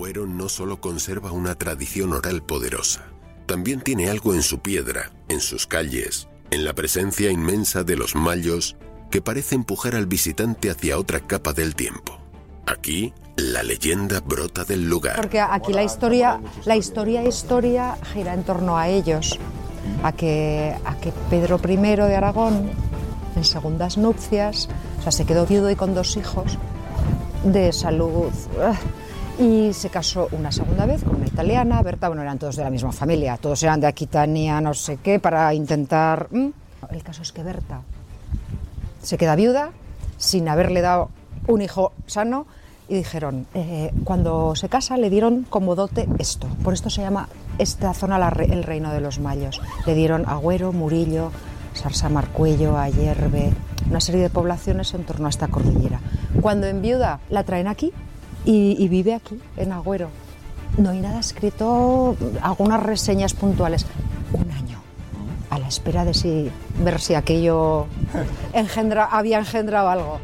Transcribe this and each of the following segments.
Agüero no solo conserva una tradición oral poderosa, también tiene algo en su piedra, en sus calles, en la presencia inmensa de los mayos que parece empujar al visitante hacia otra capa del tiempo. Aquí, la leyenda brota del lugar. Porque aquí la historia gira en torno a ellos, a que Pedro I de Aragón, en segundas nupcias, o sea, se quedó viudo y con 2 hijos de salud, y se casó una segunda vez con una italiana, Berta. Bueno, eran todos de la misma familia, todos eran de Aquitania, no sé qué, para intentar... El caso es que Berta se queda viuda sin haberle dado un hijo sano, y dijeron, cuando se casa le dieron como dote esto, por esto se llama esta zona el reino de los mayos. Le dieron Agüero, Murillo, Sarsamarcuello, Ayerbe, una serie de poblaciones en torno a esta cordillera. Cuando enviuda la traen aquí y vive aquí, en Agüero. No hay nada escrito, algunas reseñas puntuales. Un año, a la espera de ver si aquello había engendrado algo.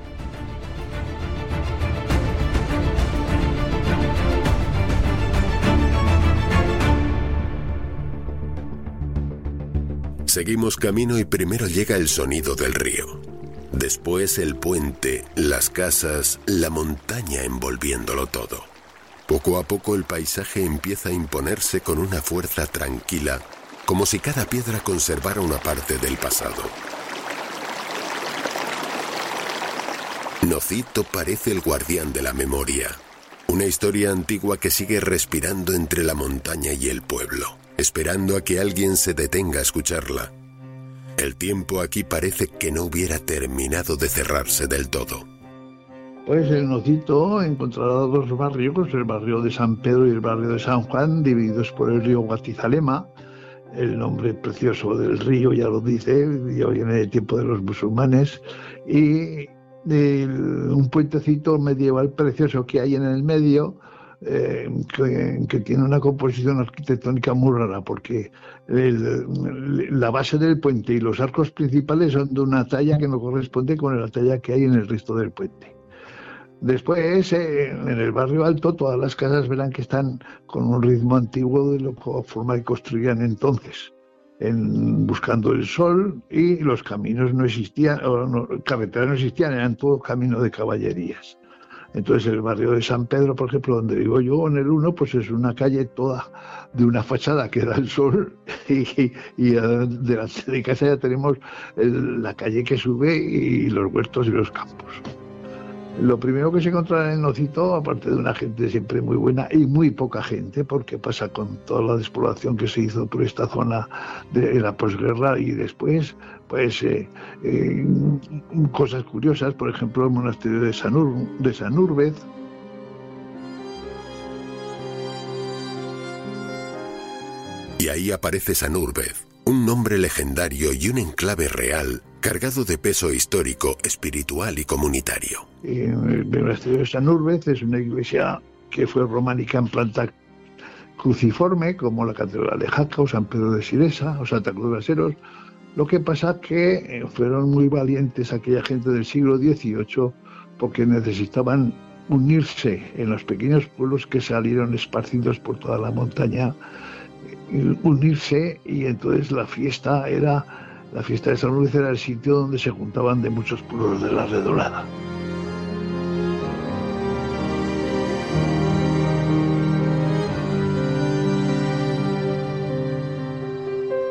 Seguimos camino y primero llega el sonido del río. Después el puente, las casas, la montaña envolviéndolo todo. Poco a poco el paisaje empieza a imponerse con una fuerza tranquila, como si cada piedra conservara una parte del pasado. Nocito parece el guardián de la memoria. Una historia antigua que sigue respirando entre la montaña y el pueblo, esperando a que alguien se detenga a escucharla. El tiempo aquí parece que no hubiera terminado de cerrarse del todo. Pues el Nocito encontrará 2 barrios, el barrio de San Pedro y el barrio de San Juan, divididos por el río Guatizalema. El nombre precioso del río ya lo dice, ya viene del tiempo de los musulmanes, y un puentecito medieval precioso que hay en el medio, que tiene una composición arquitectónica muy rara, porque la base del puente y los arcos principales son de una talla que no corresponde con la talla que hay en el resto del puente. Después, en el barrio alto, todas las casas verán que están con un ritmo antiguo de la forma que construían entonces, buscando el sol, y los caminos no existían, carreteras no existían, eran todo camino de caballerías. Entonces el barrio de San Pedro, por ejemplo, donde vivo yo, en el 1, pues es una calle toda de una fachada que da el sol, y delante de casa ya tenemos la calle que sube y los huertos y los campos. Lo primero que se encontrará en el Nocito, aparte de una gente siempre muy buena y muy poca gente, porque pasa con toda la despoblación que se hizo por esta zona de la posguerra y después, pues cosas curiosas, por ejemplo el monasterio de Sanúrbez. Y ahí aparece Sanúrbez, un nombre legendario y un enclave real, cargado de peso histórico, espiritual y comunitario. El monasterio de Sanúrbez es una iglesia que fue románica en planta cruciforme, como la Catedral de Jaca o San Pedro de Siresa o Santa Cruz de Braseros. Lo que pasa que fueron muy valientes aquella gente del siglo XVIII, porque necesitaban unirse en los pequeños pueblos que salieron esparcidos por toda la montaña, unirse, y entonces la fiesta de Sanúrbez era el sitio donde se juntaban de muchos pueblos de la Redolada.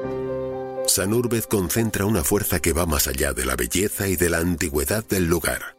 Sanúrbez concentra una fuerza que va más allá de la belleza y de la antigüedad del lugar.